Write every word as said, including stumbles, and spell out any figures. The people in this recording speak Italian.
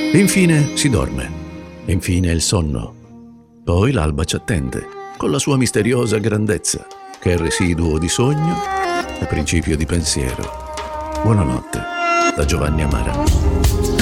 E infine si dorme. E infine il sonno. Poi l'alba ci attende, con la sua misteriosa grandezza, che è residuo di sogno e principio di pensiero. Buonanotte, da Giovanni Amara.